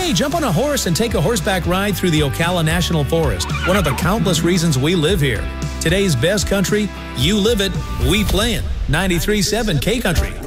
Hey, jump on a horse and take a horseback ride through the Ocala National Forest, one of the countless reasons we live here. Today's best country, you live it, we play it. 93.7 K Country.